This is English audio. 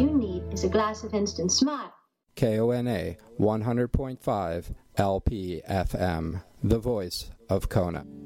you need is a glass of instant smile. KONA 100.5 LP FM, the voice of Kona.